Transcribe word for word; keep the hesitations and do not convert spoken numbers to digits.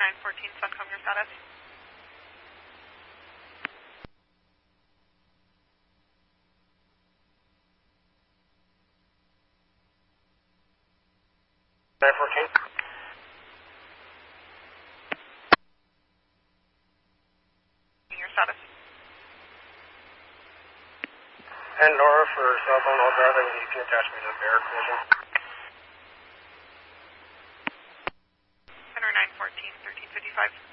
nine fourteen, Suncom, your status. nine fourteen. Your status. And Nora for cell phone, all driving, you can attach me to bear collision. Center nine fourteen, thirteen fifty-five.